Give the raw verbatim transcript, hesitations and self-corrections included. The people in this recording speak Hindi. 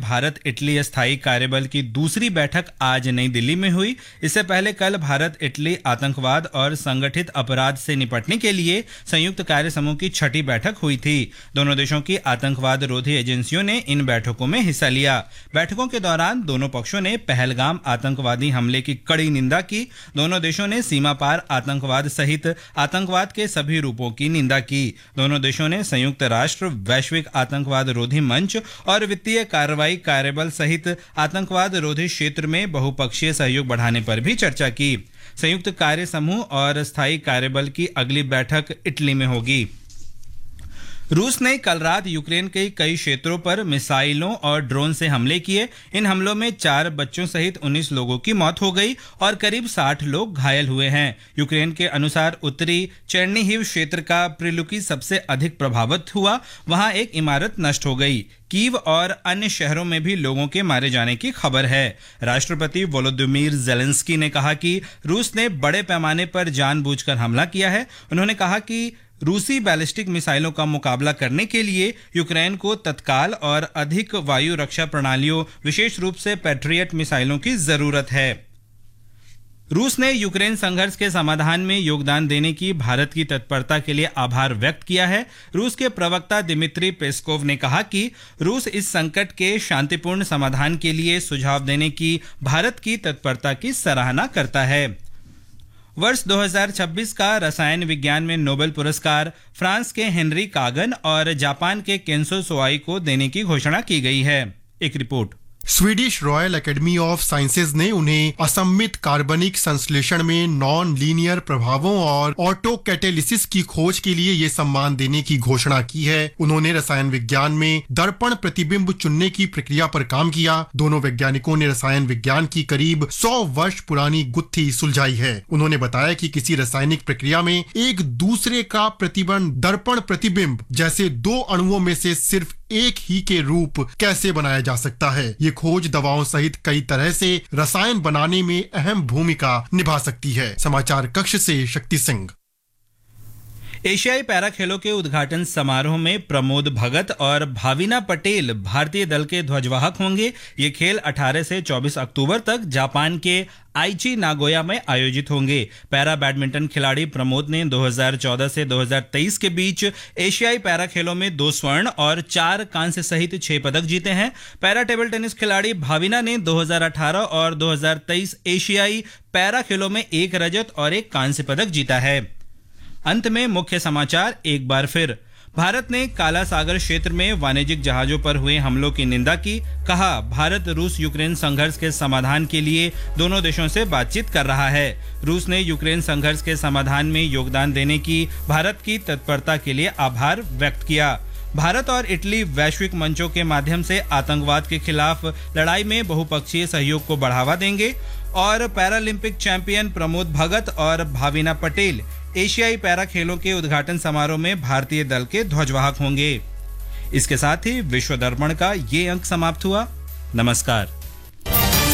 भारत इटली स्थायी कार्यबल की दूसरी बैठक आज नई दिल्ली में हुई। इससे पहले कल भारत इटली आतंकवाद और संगठित अपराध से निपटने के लिए संयुक्त कार्य समूह की छठी बैठक हुई थी। दोनों देशों की आतंकवाद रोधी एजेंसियों ने इन बैठकों में हिस्सा लिया। बैठकों के दौरान दोनों पक्षों ने पहलगाम आतंकवादी हमले की कड़ी निंदा की। दोनों देशों ने सीमा पार आतंकवाद सहित आतंकवाद के सभी रूपों की निंदा की। दोनों देशों ने संयुक्त राष्ट्र, वैश्विक आतंकवाद रोधी मंच और वित्तीय कार्रवाई कार्यबल सहित आतंकवाद रोधी क्षेत्र में बहुपक्षीय सहयोग बढ़ाने पर भी चर्चा की। संयुक्त कार्य समूह और स्थायी कार्यबल की अगली बैठक इटली में होगी। रूस ने कल रात यूक्रेन के कई क्षेत्रों पर मिसाइलों और ड्रोन से हमले किए। इन हमलों में चार बच्चों सहित उन्नीस लोगों की मौत हो गई और करीब साठ लोग घायल हुए हैं। यूक्रेन के अनुसार उत्तरी चेर्निहिव क्षेत्र का प्रिलुकी सबसे अधिक प्रभावित हुआ। वहां एक इमारत नष्ट हो गई। कीव और अन्य शहरों में भी लोगों के मारे जाने की खबर है। राष्ट्रपति वोलोदिमीर ज़ेलेंस्की ने कहा कि रूस ने बड़े पैमाने पर जानबूझकर हमला किया है। उन्होंने कहा कि रूसी बैलिस्टिक मिसाइलों का मुकाबला करने के लिए यूक्रेन को तत्काल और अधिक वायु रक्षा प्रणालियों, विशेष रूप से पैट्रियट मिसाइलों की जरूरत है। रूस ने यूक्रेन संघर्ष के समाधान में योगदान देने की भारत की तत्परता के लिए आभार व्यक्त किया है। रूस के प्रवक्ता दिमित्री पेस्कोव ने कहा कि रूस इस संकट के शांतिपूर्ण समाधान के लिए सुझाव देने की भारत की तत्परता की सराहना करता है। वर्ष दो हज़ार छब्बीस का रसायन विज्ञान में नोबेल पुरस्कार फ्रांस के हेनरी कागन और जापान के केंसो सोआई को देने की घोषणा की गई है। एक report. Swedish royal academy of sciences ने उन्हें असम्मित कार्बनिक संश्लेषण में नॉन लीनियर प्रभावों और ऑटोकैटेलिसिस की खोज के लिए ये सम्मान देने की घोषणा की है। उन्होंने रसायन विज्ञान में दर्पण प्रतिबिंब चुनने की प्रक्रिया पर काम किया। दोनों वैज्ञानिकों ने रसायन विज्ञान की करीब सौ वर्ष पुरानी गुत्थी सुलझाई है। उन्होंने बताया कि किसी रासायनिक प्रक्रिया में एक दूसरे का प्रतिबिंब दर्पण प्रतिबिंब जैसे दो अणुओं में से सिर्फ एक ही के रूप कैसे बनाया जा सकता है। ये खोज दवाओं सहित कई तरह से रसायन बनाने में अहम भूमिका निभा सकती है। समाचार कक्ष से शक्ति सिंह। एशियाई पैरा खेलों के उद्घाटन समारोह में प्रमोद भगत और भाविना पटेल भारतीय दल के ध्वजवाहक होंगे। ये खेल अठारह से चौबीस अक्टूबर तक जापान के आइची नागोया में आयोजित होंगे। पैरा बैडमिंटन खिलाड़ी प्रमोद ने दो हज़ार चौदह से दो हज़ार तेईस के बीच एशियाई पैरा खेलों में दो स्वर्ण और चार कांस्य सहित छह पदक जीते हैं। पैरा टेबल टेनिस खिलाड़ी भाविना ने दो हज़ार अठारह और दो हज़ार तेईस एशियाई पैरा खेलों में एक रजत और एक कांस्य पदक जीता है। अंत में मुख्य समाचार एक बार फिर। भारत ने काला सागर क्षेत्र में वाणिज्यिक जहाजों पर हुए हमलों की निंदा की। कहा, भारत रूस यूक्रेन संघर्ष के समाधान के लिए दोनों देशों से बातचीत कर रहा है। रूस ने यूक्रेन संघर्ष के समाधान में योगदान देने की भारत की तत्परता के लिए आभार व्यक्त किया। भारत और इटली वैश्विक मंचों के माध्यम से आतंकवाद के खिलाफ लड़ाई में बहुपक्षीय सहयोग को बढ़ावा देंगे। और पैरालंपिक चैंपियन प्रमोद भगत और भाविना पटेल एशियाई पैरा खेलों के उद्घाटन समारोह में भारतीय दल के ध्वजवाहक होंगे। इसके साथ ही विश्व दर्पण का ये अंक समाप्त हुआ। नमस्कार।